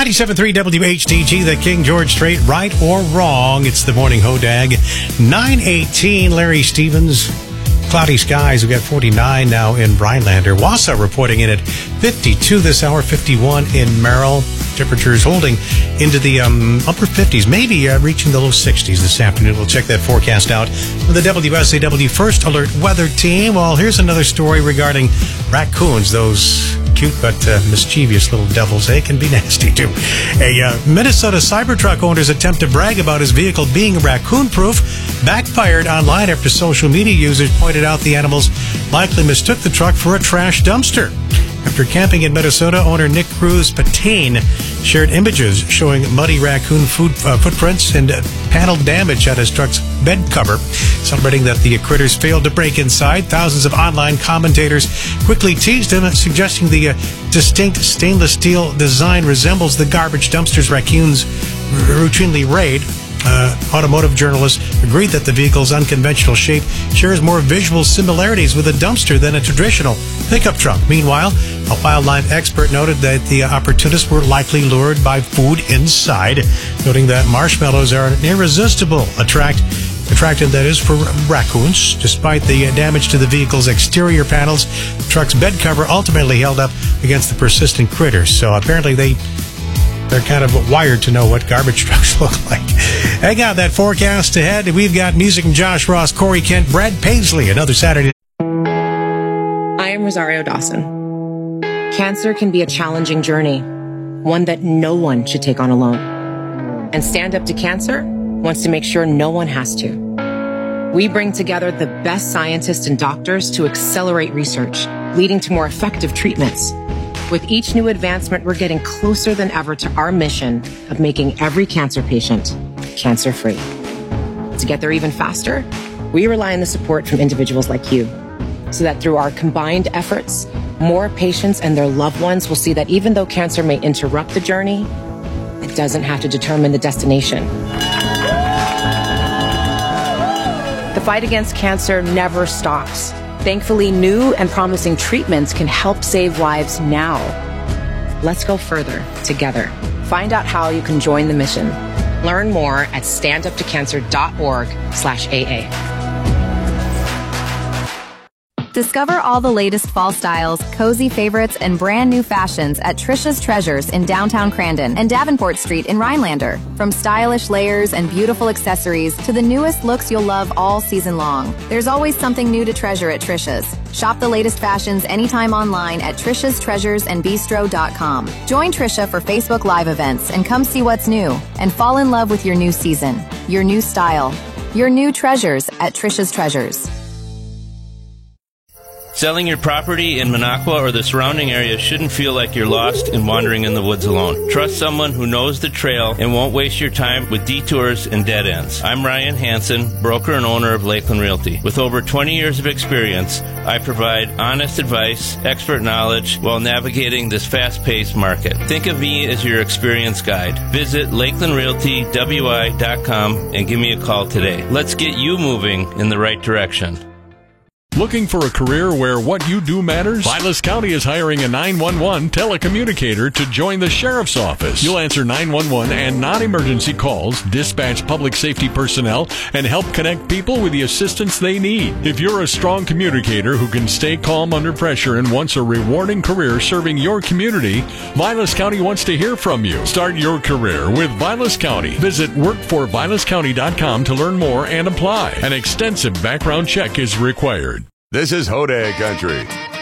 97.3 WHTG, the King George Strait, right or wrong. It's the morning Hodag. 9:18, Larry Stevens. Cloudy skies. We've got 49 now in Rhinelander. Wausau reporting in at 52 this hour, 51 in Merrill. Temperatures holding into the upper 50s, maybe reaching the low 60s this afternoon. We'll check that forecast out with the WSAW First Alert Weather Team. Well, here's another story regarding raccoons, those cute but mischievous little devils. They can be nasty, too. A Minnesota Cybertruck owner's attempt to brag about his vehicle being raccoon-proof backfired online after social media users pointed out the animals likely mistook the truck for a trash dumpster. After camping in Minnesota, owner Nick Cruz Patain shared images showing muddy raccoon footprints and panel damage on his truck's bed cover. Celebrating that the critters failed to break inside, thousands of online commentators quickly teased him, suggesting the distinct stainless steel design resembles the garbage dumpsters raccoons routinely raid. Automotive journalists agreed that the vehicle's unconventional shape shares more visual similarities with a dumpster than a traditional pickup truck. Meanwhile, a wildlife expert noted that the opportunists were likely lured by food inside, noting that marshmallows are an irresistible attractant that is for raccoons. Despite the damage to the vehicle's exterior panels, the truck's bed cover ultimately held up against the persistent critters. So apparently they're kind of wired to know what garbage trucks look like. Hang out that forecast ahead. We've got music from Josh Ross, Corey Kent, Brad Paisley, another Saturday. I am Rosario Dawson. Cancer can be a challenging journey, one that no one should take on alone. And Stand Up to Cancer wants to make sure no one has to. We bring together the best scientists and doctors to accelerate research, leading to more effective treatments. With each new advancement, we're getting closer than ever to our mission of making every cancer patient cancer-free. To get there even faster, we rely on the support from individuals like you, so that through our combined efforts, more patients and their loved ones will see that even though cancer may interrupt the journey, it doesn't have to determine the destination. The fight against cancer never stops. Thankfully, new and promising treatments can help save lives now. Let's go further together. Find out how you can join the mission. Learn more at standuptocancer.org/AA. Discover all the latest fall styles, cozy favorites, and brand new fashions at Trisha's Treasures in downtown Crandon and Davenport Street in Rhinelander. From stylish layers and beautiful accessories to the newest looks you'll love all season long, there's always something new to treasure at Trisha's. Shop the latest fashions anytime online at trishastreasuresandbistro.com. Join Trisha for Facebook Live events and come see what's new and fall in love with your new season, your new style, your new treasures at Trisha's Treasures. Selling your property in Minocqua or the surrounding area shouldn't feel like you're lost and wandering in the woods alone. Trust someone who knows the trail and won't waste your time with detours and dead ends. I'm Ryan Hansen, broker and owner of Lakeland Realty. With over 20 years of experience, I provide honest advice, expert knowledge while navigating this fast-paced market. Think of me as your experience guide. Visit LakelandRealtyWI.com and give me a call today. Let's get you moving in the right direction. Looking for a career where what you do matters? Vilas County is hiring a 911 telecommunicator to join the sheriff's office. You'll answer 911 and non-emergency calls, dispatch public safety personnel, and help connect people with the assistance they need. If you're a strong communicator who can stay calm under pressure and wants a rewarding career serving your community, Vilas County wants to hear from you. Start your career with Vilas County. Visit workforvilascounty.com to learn more and apply. An extensive background check is required. This is Hodag Country.